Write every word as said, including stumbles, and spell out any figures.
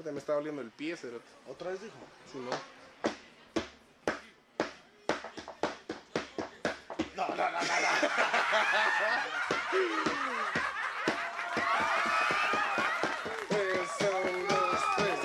Puta, me está doliendo el pie, cerote. ¿Otra vez dijo? Sí, no. No, no, no, no, no.